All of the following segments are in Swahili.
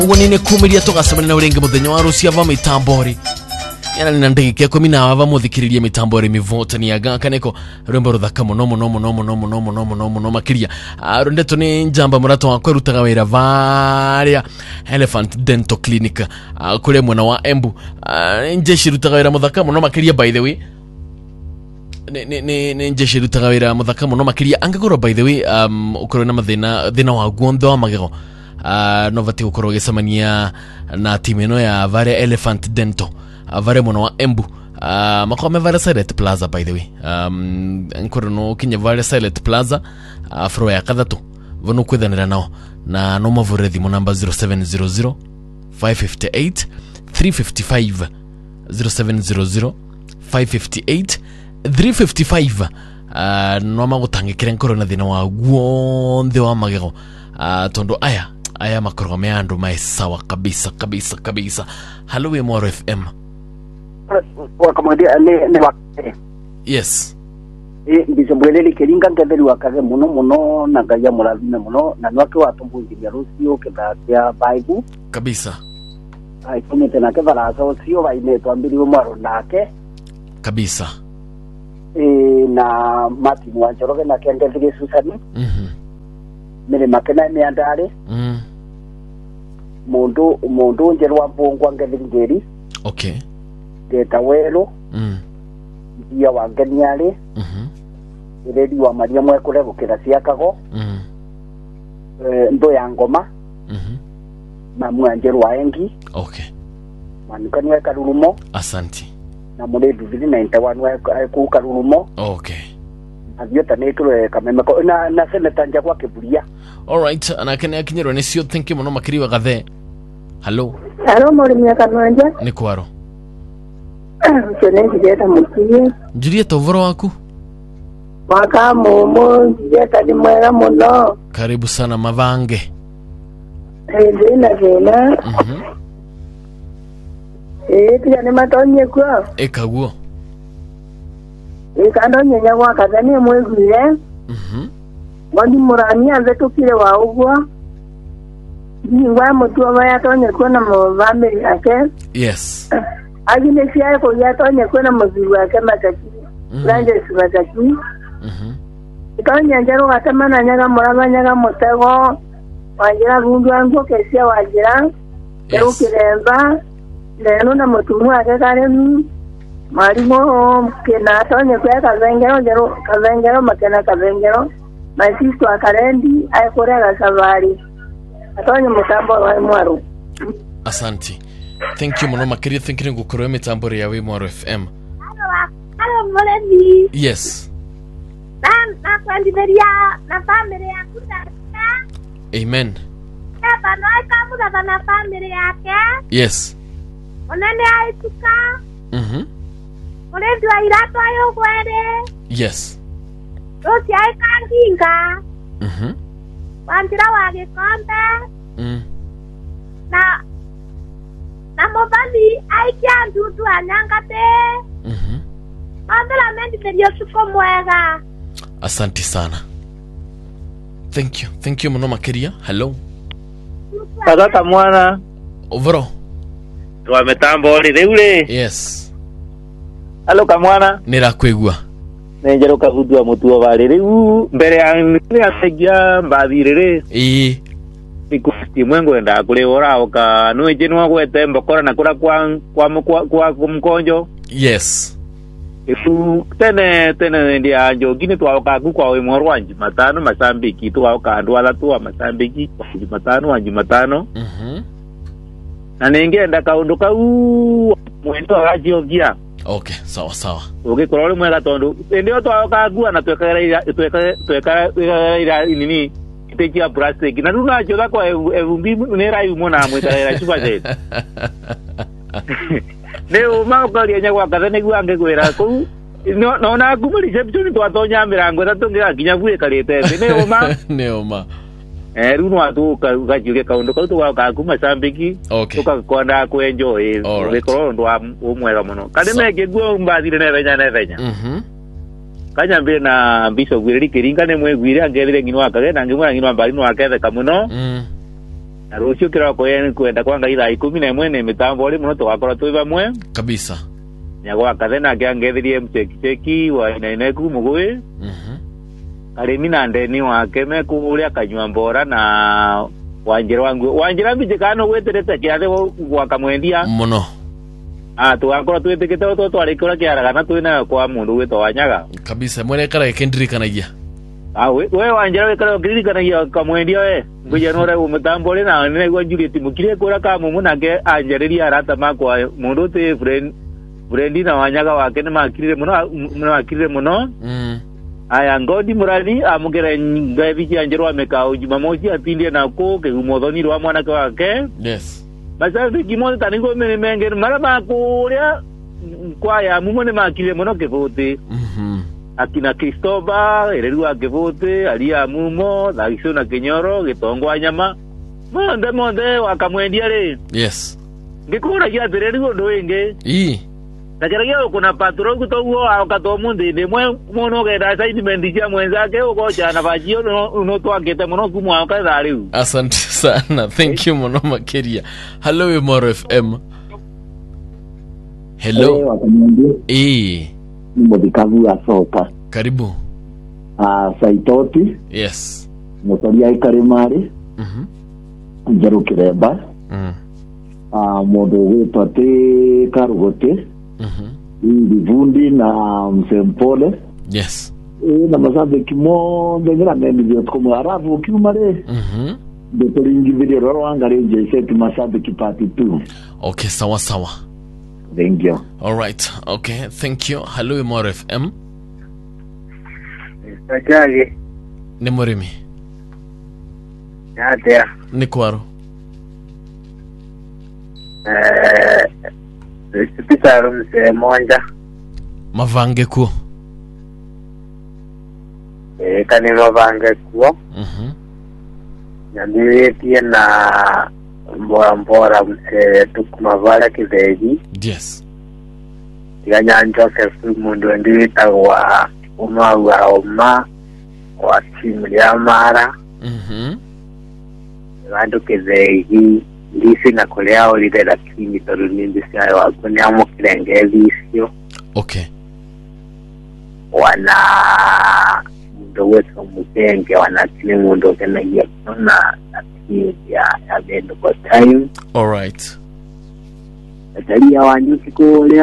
ugo nine kumiria tugasema na urenge muthenya wa rucia va mitambori yana nina ndege ko mina ava muthikiririe mitambori mivotani ya kaneko rumbo ruthaka muno makiria rundeto ni njamba murato wa kwerutaga wira varia Elephant Dental Clinic kule mwana wa Embu njeshi rutaga wira muthaka muno makiria by the way ne njeshi rutaga wira muthaka muno makiria angagoro by the way ukoro na mathina wa guonthe wa magego no vati ukoro gesamania na timeno ya varia Elephant Dental vare mwana wa Embu makome vare Silent Plaza by the way nkoro no kinya vare Silent Plaza afro ya kathatu vono kwethanira nao na no mavure thimo namba 0700 558 355 0700 558 355 no magutangikira nkoro na thina wa guonthe wa magego tondo aya makoro me andu mai sawa kabisa. Hello we Moro FM. Wakamodia ne wakati. Yes. Ndizobwelele kelinga ngabeli wakaze muno na gaya mulavime muno na nwake watumbuzi ya rusio kebakya Bible kabisa. Ikomete na kevala sio waineto ambili mwaro nake kabisa. Na Martin Wanjoroge na kendele Susani. Mele makena meandale. Mundu njerwa mbongwa ngeli. Okay. Getawelo. Dia wa Ganyale. Iredi wa Maria mwekule gukira ciakago. Ndo ya ngoma. Na mwanjeru wa engi. Okay. Manikani wa Karurumo. Asante. Na muledu 91 wa ku Karurumo. Okay. Avyota netule kamemeko na seneta nja kwa Kiburia. All right, ana kene akinyero ne sio thank you muno makiriwa gathe. Hello muri miaka mwanja ni kwaro Sone Julieta mukiye Julieta uvoro waku waka mumu Julieta ni mwera muno karibu sana mavange Zena pia ni matonye kwa ekaguo ikandonye nyagwa kazani mwegwire Wandi murani anze tukire wa ugwa Niwa mutu wa yatonye kuna mvamiri yake. Yes. Agine siya ko yatonye kuna mziru yake mataki. Ranje simataki. Itonye njero gatamana nyaga muraba nyaga mutego. Wajira gundu ango kesia wajira. Yes. Kiremba. Leno na mutu wake kare marimo kena tonye kwa kazengero makena kazengero. Masisto akarendi aikorega savari. Atonye mutambo wa Mwaro. Asante. Thank you muno makiri thinking ngukoro mitambo ya we Mwaro FM. Hello Moleni. Yes. Na kwandiberia na family yako sasa. Amen. Baba noi kamu na family yake. Yes. Onane aituka. Moleni wa irato ayo kwere. Yes. Rosi aikanginga. Wanjira wa Gikombe. Na mobali aikia ndudu anyangate. Mandela mendi medio suko mwega. Asante sana. Thank you muno makiria. Hello. Kagaka mwana. Overo. Twa metambo ule. Yes. Hello kamwana. Nirakwegua. Nenjero kavudwa mutu wa riu mbere ya ni ategia mbathirire ikusti mwengo enda kule ora oka no ejeni wa gwete mbokora na kura kwa kumkonjo. Yes. Ifu tene ndia njogine twaoka kwa we morwanji matano Masambiki twaoka andwala twa Masambiki Jumatano na ningenda kaunduka mwendo wa jiovia. Okay, sawa. Okay, korole mwega tondo. Ndio twaoka gua na twekara nini itekia plastic. Na tuna jola kwa evumbi nera yumo na mwekara chupa zetu. Leo makali nya kwa kadane gua ngegwera ko no na kumuli reception twatonya mirango tatongira kinya bue kalete. Neoma. Runo atu kajuke kaundo kauto wa kakuma Masambiki. Okay. Tukakonda ku enjoy. Rekoro ndo umwega muno. Kademe kegwe mbathire na venya. Kanyambe na Bishop Gwiriri Kiringa ne mwegwire angerire ngino akage na ngimwa ngino mbali no akethe kamuno. Rucio kira kwenda kwa ngai 11 ni mitambo ri muno tugakora twi bamwe kabisa nyagwa kathena ngiangithirie mcheki wa inaineku mugui arimi na ndeni wake mekuria kanywa mbora na wanjira mbijikano gweterete kiathe gwa kamwendia muno tugakora twitikite to twarikura kiaraga na twina kwa mundu gwito wanyaga kabisa mwene kara kendirikanagia we wanjira wekara kendirikanagia kamwendia we nguja nore umutambo ri na ne gwa Juliet mukire kura ka mumu nake anjariria arata makwa mundu te Brendi na wanyaga wake ni makirire muno aya ngodi murani amugere ngathi cia njerwa amekao Jumamosi atindie nako kigumothoni rwa mwana wake yes basa kimoto taningo menge mara makuria kwa ya mumo ni makirire muno kivuti akina Kristoba ererwa kivuti alia mumo thagiso na kinyoro gitongwa nyama monde wakamwendia ri yes ngikura ya dererigo ndoenge Najaragio kuna patro kutoguo akato mundi demwe mono ke da assignment ya mwenzake uko chana bajio unotwakete muno kumwa kadhariu. Asante sana. Thank you muno makeria. Hello Imoro FM. Hello. Mudikavu asoka. Karibu. Saitoti. Yes. Motoria ikarimari. Njeru kireba. Modo wetu ate karugote. Ndivundi na msempole. Yes. Na masabiki mo ngira ndio kama arabu kiumare. Ndio ingivile roro angare jeset masabiki party 2. Okay, sawa sawa. Thank you. All right. Okay, thank you. Hello Imoro FM. Sajali. Ni Morimi. Yatea. Ni kwaro. Sipitaro mse monja. Mavange kuo. Kani mavange kuo. Nyambiri pia na mbora mse tukumavala kiveji. Yes. Tiganya Joseph mundu ndita wa uma wa timu ya Mara. Wandu kiveji. Ndisi na kulea olide lakini torunindi siya wakuni amo kirengezi isio. Okay. Wana mundo wetu mukenge wana kini mundo kena iya kuna lakini ya bendo kwa time. Alright. Natali ya wanjuki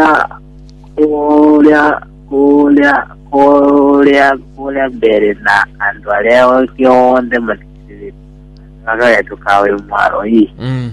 kulea bere na andwaleo kionde matikiri. Naka ya tukawe mwaro hii.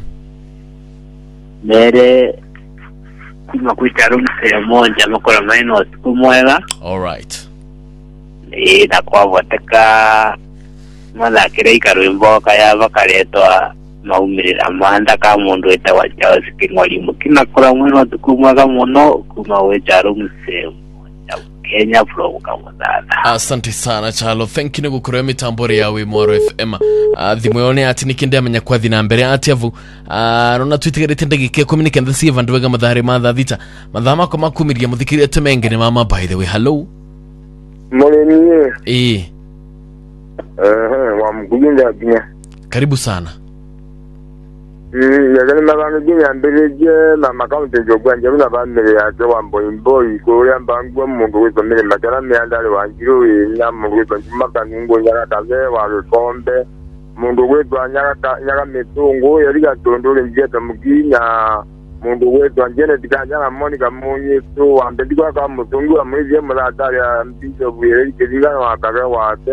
Mere kima kuitaru mse monja makora maino sikumwega. Alright. Na kwa wataka madhakire ikaruimbo kaya bakaletwa maumirira manda ka mundu eta wachao sikingwalimu kina kora mwino sikumwega muno kuma wecharu mse Kenya flow kama dada. Asante sana chalo. Thank you nigukurewa mitambore yawe Imoro FM. Dhimweone ati nikende amenya kwa dhina mbere ati avu. Nona twitigerete ndagike 19 si vandwega madhare madha dhita. Madhama kwa makumiria mudhikiria temenge ni mama by the way. Hello. Morenie. Wa mkujinda kinya. Karibu sana. Yagani mabanga ginya mbereje mama kaunti jogwanje buna bamere yaje wamboyimboyi ko yambangwa mundu wezo mere magara meandale wanjiro ya mundu wezo maka ningo nyara taze wa rukombe mundu wezo nyara metungo yari gatondole njeta muginya mundu wezo njene tikanya Monica Munyi so ambendikwa ka mutungu amwize mulatari ambizo buyeri kediga wakara wate.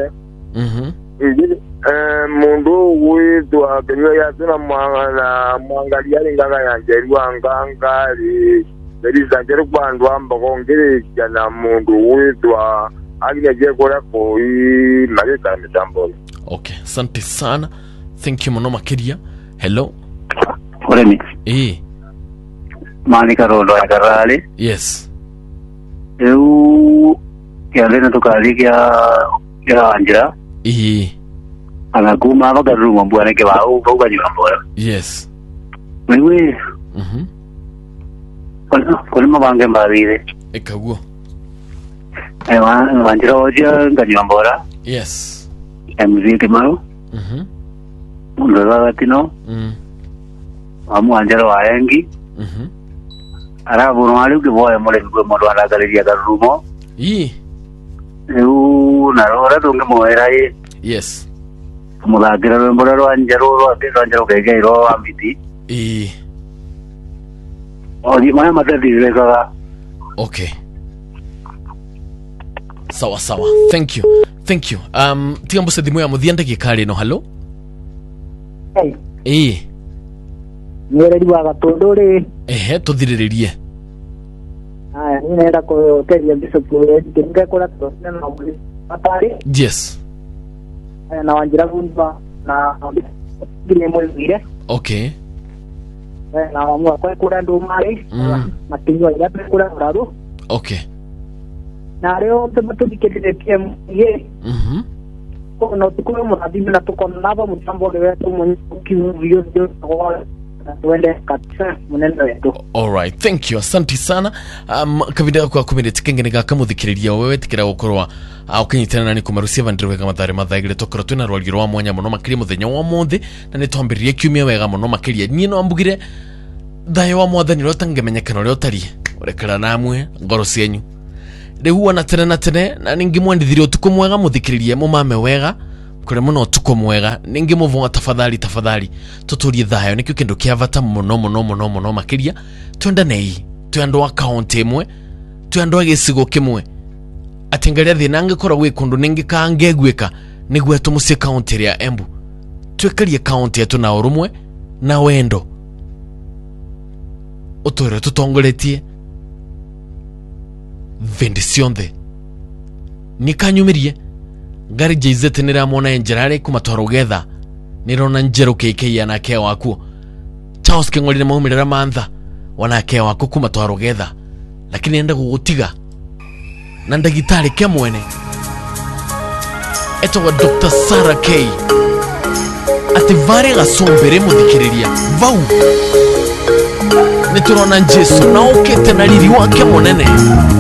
Mundu wetu akenyo ya tuna mwangalia linganga yanjeriwa ngangari zanjeri kwandu ambakongere na mundu wetu akinyaje kora koi marika mitambolo. Okay, asante sana. Thank you muno makiria. Hello. Moremi. Manika rolo ya karali. Yes. Kialena tukali kia anjira. Anaguma bagaru mambwana ke wao bauga nyambora. Yes. Wewe. Kwa mabange mbavire. Ekaguo. Wanjira oja nganyambora. Yes. Muziki maro. Ndo gatino. Amwanjero waengi. Arabu no ali kiboya mole ngwe modo alagaleria garumo. Na rora dunge moera ye. Yes. Mudagira rwembora rwanjero kegeiro ambiti. Odi maya matadire kaga. Okay. Sawa. Thank you. Tiambo se dimu ya muthiande gikari no hello. Mwere wa gatondore. Tuthiririe. Ni nenda ko teria bishop kinga kora tosna na muri atari. Yes. Na wanjira gumba na gine mwire. Okay. Na mwa kwa kura ndo mare. Matinyo ya kura raro. Okay. Na leo tumatu dikete PM ye. Kono tukuru muradi na tukonaba mutambo wetu mwenye kiuvio kwa tuende katsa munendo wetu. All right, thank you. Asante sana. Kavinda kwa community kengene gakamuthikiriria wewe tikira gukorwa ukinyitana nani kumarusia vandirwe kama thare mathaigire tokoro twina rwagiro wa mwanya muno makiri muthenya wa mothe na ni twambiririe kiumia wega muno makiria nie no ambugire thayo wa mwathani ro tangemenyekana ro tari urekera namwe ngoro cienyu riu na tene na ningi mwendithirio tuko mwega muthikiririe mumame wega kure muno tuko mwega ningi muvuga tafadhali tuturie thayo nikyo kindu kia vata muno makiria twenda nei twendo account imwe twendo agisigo kimwe atengaria thina ngikora gwe kundu ningi kangegwika nigwe tumusie account ya Embu twekarie account yetu na urumwe na wendo utore tutongoretie vendición de nikanyumirie ngari jeizete niramona enjerare kumatwaro getha nirona njero keke yana ke waku Charles kengolire maumirira mantha wana ke waku kumatwaro getha lakini enda gugutiga na ndagitari ke mwene eto wa Dr. Sarah K ati vare gasombere muthikiriria vau niturona Jesu na ukete na riri wake munene